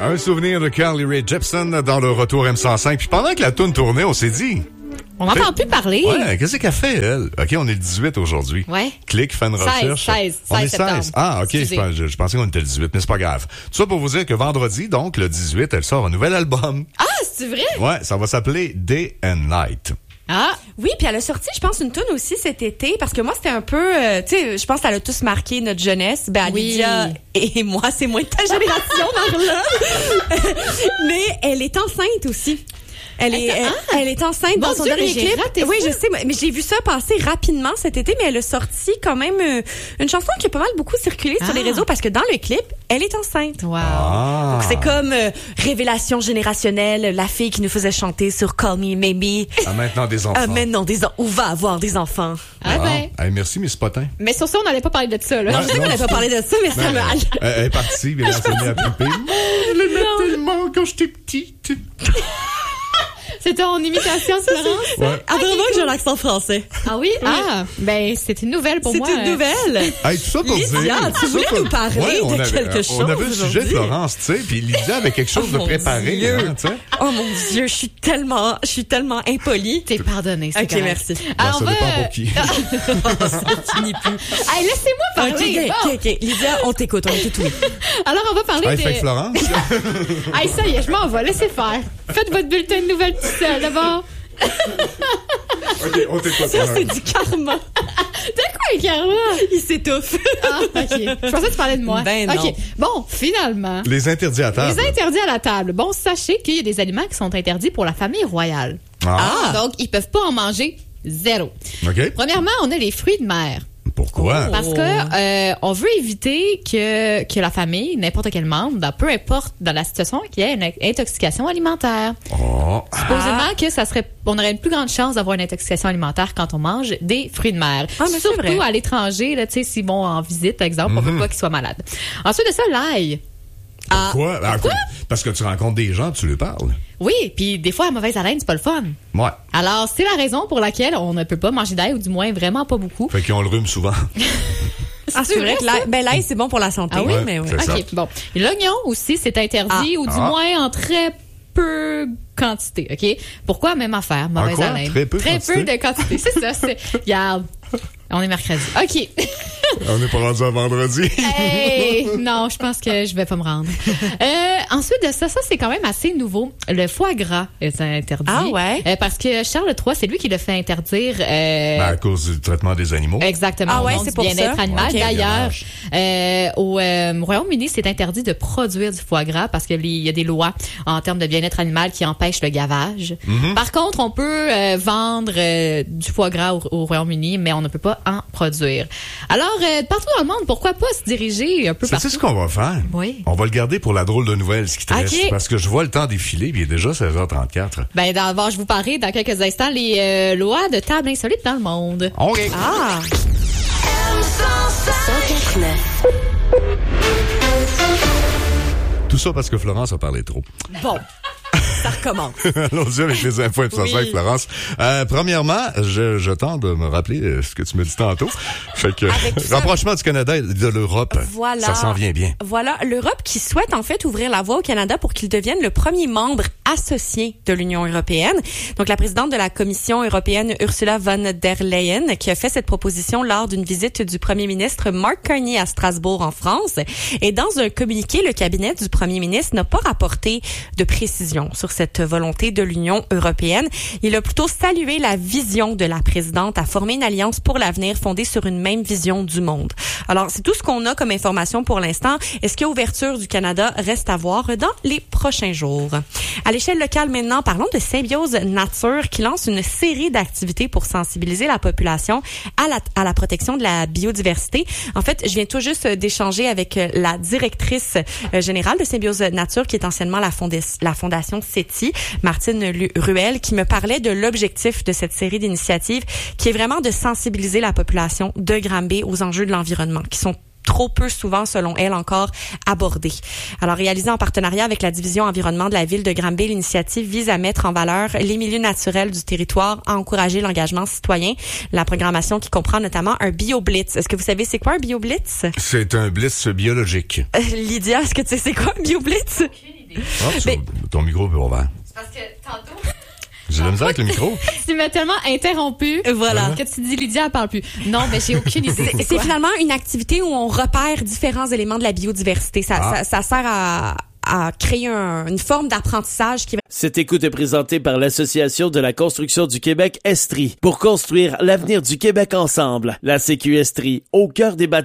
Un souvenir de Carly Rae Jepsen dans le retour M105. Puis pendant que la toune tournait, on s'est dit... On n'entend plus parler. Ouais, qu'est-ce qu'elle fait, elle? OK, on est le 18 aujourd'hui. Ouais. Clique, fait une recherche. 16 on est septembre. 16. Ah, OK, je pensais qu'on était le 18, mais c'est pas grave. Tout ça pour vous dire que vendredi, donc, le 18, elle sort un nouvel album. Ah, c'est vrai? Ouais, ça va s'appeler Day and Night. Ah, oui, puis elle a sorti, je pense, une toune aussi cet été, parce que moi, c'était un peu, tu sais, je pense qu'elle a tous marqué notre jeunesse. Ben, Oui. Lydia et moi, c'est moins de ta génération, Marlon. Mais elle est enceinte aussi. Elle est enceinte dans son Dieu, dernier mais j'ai clip. raté Oui, ça. je sais, mais j'ai vu ça passer rapidement cet été, mais elle a sorti quand même une chanson qui a pas mal beaucoup circulé sur les réseaux, parce que dans le clip, elle est enceinte. Wow. Ah. Donc c'est comme révélation générationnelle, la fille qui nous faisait chanter sur Call Me Maybe. Ah, maintenant des enfants. Maintenant ou va avoir des enfants. Ah ben. Hey, merci, Miss Potin. Mais sur ça, on n'allait pas parler de ça, là. Non, je sais qu'on n'avait pas parlé de ça, mais ça me... Elle est partie, mais elle s'est mise à triper. Je l'aimais tellement quand j'étais petite. C'était en imitation de Florence? Ouais. Ah, vraiment que j'ai un accent français. Ah oui? Ah, ben, c'est une nouvelle pour moi. C'est une nouvelle. Hey, tout ça pour Lydia, dire... tu voulais nous parler on de avait, quelque chose On avait le sujet de aujourd'hui. Florence, tu sais, puis Lydia avait quelque chose de mon préparé, Dieu. hein, tu sais. Oh mon Dieu, je suis tellement impolie. T'es pardonné, c'est Ok, correct. merci. Alors, ça on va... dépend pour qui. Ça finit plus. Hey, laissez-moi parler. Bon. Ok. Lydia, on t'écoute, oui. Alors, on va parler Hey, de... fait que Florence, Hey, ça y est, je m'en vais, laissez faire. Faites votre bulletin de nouvelles tout seul, d'abord. OK, on t'écoute. Ça, c'est du karma. De quoi, Carla? Il s'étouffe. Ah, OK. Je pensais que tu parlais de moi. Ben non. OK. Bon, finalement... Les interdits à table. Les interdits à la table. Bon, sachez qu'il y a des aliments qui sont interdits pour la famille royale. Ah. Donc, ils peuvent pas en manger zéro. OK. Premièrement, on a les fruits de mer. Pourquoi? Parce que on veut éviter que la famille, n'importe quel membre, peu importe dans la situation, qu'il y ait une intoxication alimentaire. Oh. Supposément que on aurait une plus grande chance d'avoir une intoxication alimentaire quand on mange des fruits de mer. Ah, mais c'est Surtout vrai. à l'étranger, là, tu sais, s'ils vont en visite, par exemple, on veut pas qu'ils soient malades. Ensuite de ça, l'ail. Pourquoi? Parce que tu rencontres des gens, tu leur parles. Oui, puis des fois, à mauvaise haleine, c'est pas le fun. Ouais. Alors, c'est la raison pour laquelle on ne peut pas manger d'ail, ou du moins vraiment pas beaucoup. Fait qu'ils ont le rhume souvent. Ah, c'est vrai que l'ail, c'est bon pour la santé. Ah oui? Mais oui. C'est ça. OK, bon. L'oignon aussi, c'est interdit, ou du moins en très peu quantité, OK? Pourquoi? Même affaire, mauvaise quoi? haleine. Très peu quantité? de quantité, c'est ça. Regarde, on est mercredi. OK. On n'est pas rendu à vendredi. Hey, non, je pense que je vais pas me rendre. Ensuite de ça, c'est quand même assez nouveau. Le foie gras est interdit. Ah ouais? Parce que Charles III, c'est lui qui le fait interdire. À cause du traitement des animaux. Exactement. Ah ouais, au nom c'est du pour bien-être ça? animal. Ok. D'ailleurs, au Royaume-Uni, c'est interdit de produire du foie gras parce qu'il y a des lois en termes de bien-être animal qui empêchent le gavage. Par contre, on peut vendre du foie gras au Royaume-Uni, mais on ne peut pas en produire. Alors, partout dans le monde, pourquoi pas se diriger un peu partout? C'est ce qu'on va faire? Oui. On va le garder pour la drôle de nouvelle, ce qui te Ok. reste. Parce que je vois le temps défiler, puis il est déjà 16h34. Ben, d'abord, je vous parlerai dans quelques instants les lois de table insolite dans le monde. OK. Ah! Tout ça parce que Florence a parlé trop. Bon. Ça recommence. Allons-y avec les infos et Oui. avec Florence. Premièrement, je tente de me rappeler ce que tu me dis tantôt. Fait que, Avec ça- rapprochement du Canada et de l'Europe. Voilà. Ça s'en vient bien. Voilà, l'Europe qui souhaite en fait ouvrir la voie au Canada pour qu'il devienne le premier membre associé de l'Union européenne. Donc la présidente de la Commission européenne, Ursula von der Leyen, qui a fait cette proposition lors d'une visite du premier ministre Mark Carney à Strasbourg en France. Et dans un communiqué, le cabinet du premier ministre n'a pas rapporté de précision sur cette volonté de l'Union européenne. Il a plutôt salué la vision de la présidente à former une alliance pour l'avenir fondée sur une même vision du monde. Alors, c'est tout ce qu'on a comme information pour l'instant. Est-ce qu'il y a ouverture du Canada? Reste à voir dans les prochains jours. À l'échelle locale maintenant, parlons de Symbiose Nature qui lance une série d'activités pour sensibiliser la population à la protection de la biodiversité. En fait, je viens tout juste d'échanger avec la directrice générale de Symbiose Nature qui est anciennement la fondation SETI, Martine Ruel, qui me parlait de l'objectif de cette série d'initiatives qui est vraiment de sensibiliser la population de Granby aux enjeux de l'environnement qui sont trop peu souvent, selon elle, encore abordés. Alors, réalisé en partenariat avec la division environnement de la ville de Granby, l'initiative vise à mettre en valeur les milieux naturels du territoire, à encourager l'engagement citoyen. La programmation qui comprend notamment un bio-blitz. Est-ce que vous savez c'est quoi un bio-blitz? C'est un blitz biologique. Lydia, est-ce que tu sais c'est quoi un bio-blitz? Ton micro est ouvert. C'est parce que tantôt... J'ai de la misère avec le micro. Tu m'as tellement interrompu que tu dis Lydia, elle parle plus. Non, mais j'ai aucune idée. C'est finalement une activité où on repère différents éléments de la biodiversité. Ça sert à créer une forme d'apprentissage qui va... Cette écoute est présentée par l'Association de la construction du Québec Estrie pour construire l'avenir du Québec ensemble. La CQ Estrie, au cœur des bâtiments.